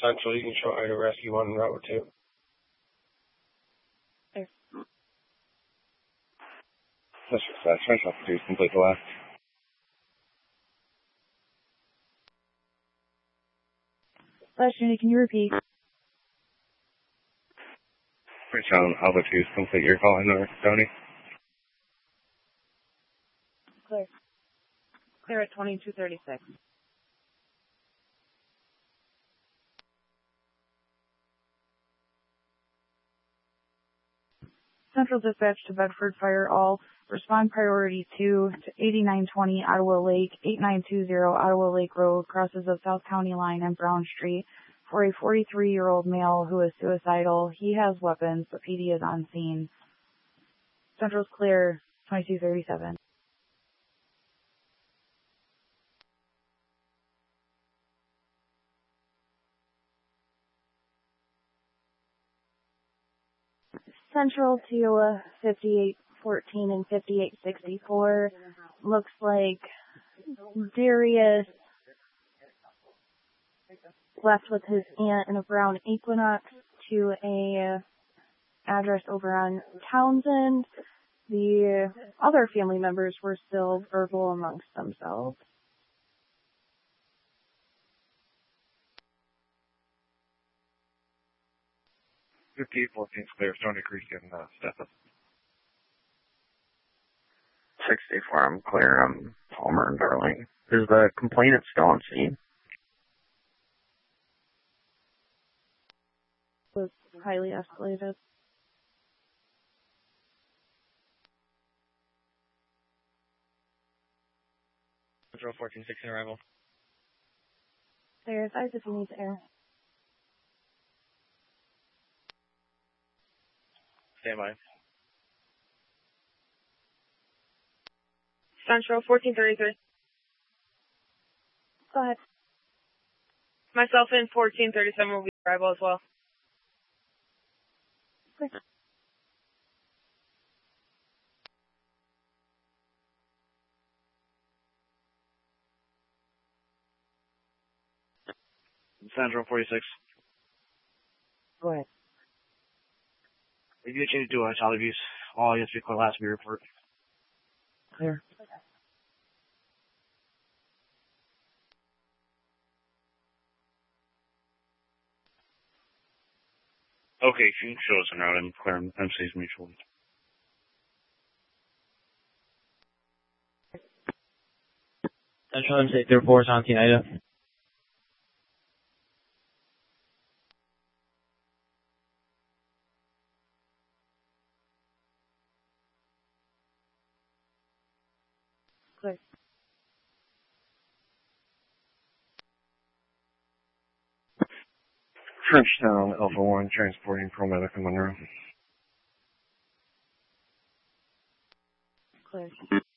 Central, you can show Ida Rescue 1 and Route 2. There. Central 2, complete the left. Last unit, can you repeat? Bridge on Alpha 2, complete your call in North Tony. Clear. Clear at 2236. Central dispatch to Bedford Fire all. Respond priority 2 to 8920 Ottawa Lake, 8920 Ottawa Lake Road, crosses the South County line and Brown Street, for a 43-year-old male who is suicidal. He has weapons, but PD is on scene. Central's clear, 2237. Central to 5814 and 5864. Looks like Darius left with his aunt in a brown Equinox to a address over on Townsend. The other family members were still verbal amongst themselves. 5814's clear, Stony Creek and step up. 64, I'm clear. I'm Palmer and Darling. Is the complainant still on scene? Was highly escalated. Central 1416 arrival. There's eyes if you need air. Stand by. Central 1433. Go ahead. Myself in 1437 will be arrival as well. Quick. Central 46. Go ahead. If you change to solid views, all yes, record last view report. Clear. Okay, if you can show us an route, I'm clear on MC's mutual. Central MC 3417 Ida. Clear. Frenchtown, Alpha 1, transporting ProMedic in Monroe. Clear.